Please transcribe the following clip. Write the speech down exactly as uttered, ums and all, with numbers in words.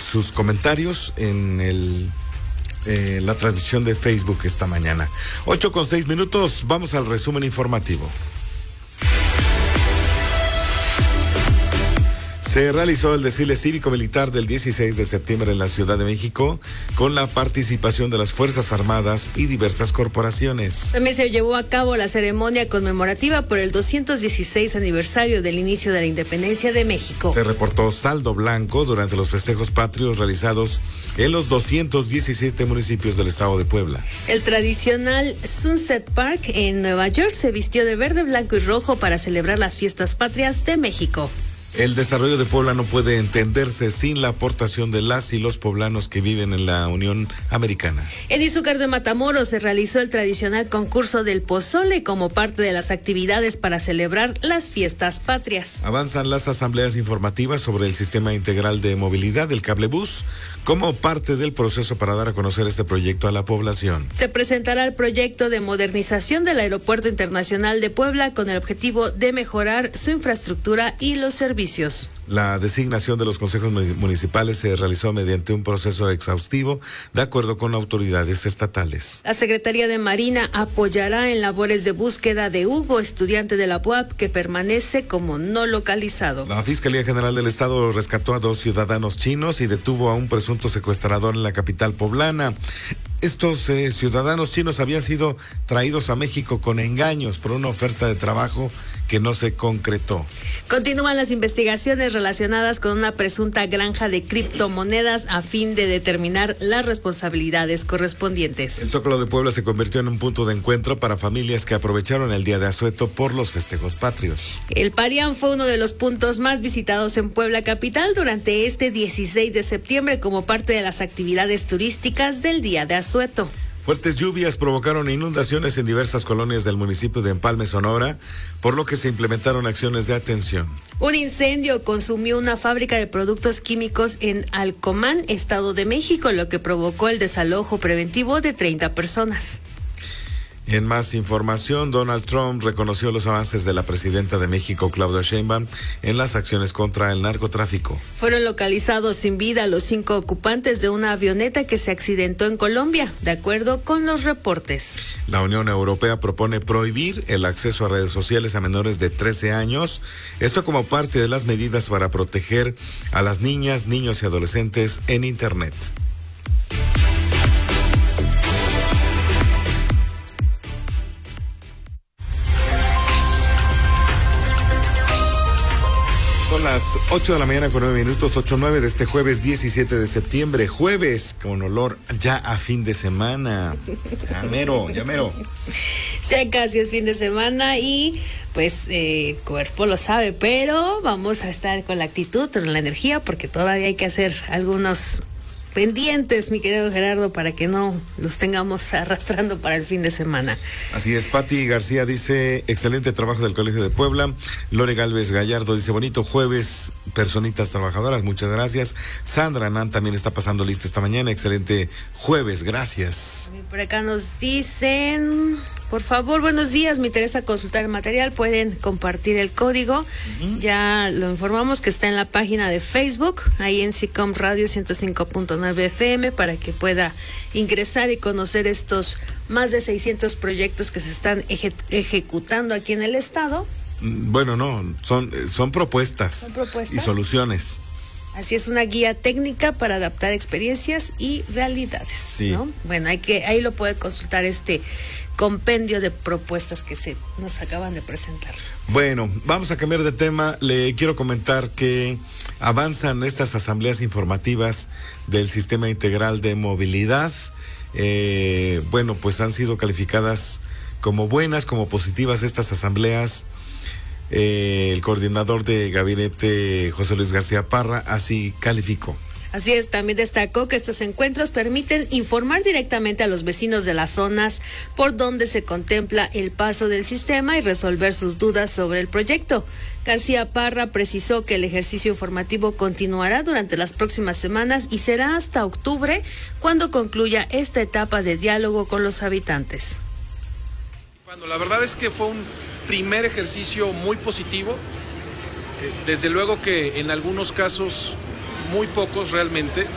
sus comentarios en el eh, la transmisión de Facebook esta mañana. Ocho con seis minutos, vamos al resumen informativo. Se realizó el desfile cívico-militar del dieciséis de septiembre en la Ciudad de México con la participación de las Fuerzas Armadas y diversas corporaciones. También se llevó a cabo la ceremonia conmemorativa por el doscientos dieciséis aniversario del inicio de la independencia de México. Se reportó saldo blanco durante los festejos patrios realizados en los doscientos diecisiete municipios del estado de Puebla. El tradicional Sunset Park en Nueva York se vistió de verde, blanco y rojo para celebrar las fiestas patrias de México. El desarrollo de Puebla no puede entenderse sin la aportación de las y los poblanos que viven en la Unión Americana. En Izúcar de Matamoros se realizó el tradicional concurso del pozole como parte de las actividades para celebrar las fiestas patrias. Avanzan las asambleas informativas sobre el sistema integral de movilidad del cablebús como parte del proceso para dar a conocer este proyecto a la población. Se presentará el proyecto de modernización del Aeropuerto Internacional de Puebla con el objetivo de mejorar su infraestructura y los servicios. La designación de los consejos municipales se realizó mediante un proceso exhaustivo de acuerdo con autoridades estatales. La Secretaría de Marina apoyará en labores de búsqueda de Hugo, estudiante de la U A P que permanece como no localizado. La Fiscalía General del Estado rescató a dos ciudadanos chinos y detuvo a un presunto secuestrador en la capital poblana. Estos eh, ciudadanos chinos habían sido traídos a México con engaños por una oferta de trabajo que no se concretó. Continúan las investigaciones relacionadas con una presunta granja de criptomonedas a fin de determinar las responsabilidades correspondientes. El Zócalo de Puebla se convirtió en un punto de encuentro para familias que aprovecharon el Día de Asueto por los festejos patrios. El Parián fue uno de los puntos más visitados en Puebla capital durante este dieciséis de septiembre como parte de las actividades turísticas del Día de Asueto. Fuertes lluvias provocaron inundaciones en diversas colonias del municipio de Empalme, Sonora, por lo que se implementaron acciones de atención. Un incendio consumió una fábrica de productos químicos en Alcomán, Estado de México, lo que provocó el desalojo preventivo de treinta personas. En más información, Donald Trump reconoció los avances de la presidenta de México, Claudia Sheinbaum, en las acciones contra el narcotráfico. Fueron localizados sin vida los cinco ocupantes de una avioneta que se accidentó en Colombia, de acuerdo con los reportes. La Unión Europea propone prohibir el acceso a redes sociales a menores de trece años, esto como parte de las medidas para proteger a las niñas, niños y adolescentes en Internet. Son las ocho de la mañana con nueve minutos, ocho nueve de este jueves diecisiete de septiembre, jueves con olor ya a fin de semana. Ya mero, ya mero. Ya casi es fin de semana y pues eh, cuerpo lo sabe, pero vamos a estar con la actitud, con la energía, porque todavía hay que hacer algunos pendientes, mi querido Gerardo, para que no los tengamos arrastrando para el fin de semana. Así es, Pati García dice, excelente trabajo del Colegio de Puebla. Lore Galvez Gallardo dice, bonito jueves, personitas trabajadoras, muchas gracias. Sandra Nan también está pasando lista esta mañana, excelente jueves, gracias. Por acá nos dicen, por favor, buenos días, me interesa consultar el material, pueden compartir el código, uh-huh. Ya lo informamos que está en la página de Facebook, ahí en SICOM Radio ciento cinco punto nueve F M, para que pueda ingresar y conocer estos más de seiscientos proyectos que se están eje- ejecutando aquí en el estado. Bueno, no, son, son propuestas, son propuestas y soluciones. Así es, una guía técnica para adaptar experiencias y realidades, sí. ¿No? Bueno, hay que, ahí lo puede consultar este compendio de propuestas que se nos acaban de presentar. Bueno, vamos a cambiar de tema. Le quiero comentar que avanzan estas asambleas informativas del Sistema Integral de Movilidad. Eh, bueno, pues han sido calificadas como buenas, como positivas estas asambleas. Eh, el coordinador de gabinete, José Luis García Parra, así calificó. Así es, también destacó que estos encuentros permiten informar directamente a los vecinos de las zonas por donde se contempla el paso del sistema y resolver sus dudas sobre el proyecto. García Parra precisó que el ejercicio informativo continuará durante las próximas semanas y será hasta octubre cuando concluya esta etapa de diálogo con los habitantes. Bueno, la verdad es que fue un primer ejercicio muy positivo, eh, desde luego que en algunos casos, muy pocos realmente,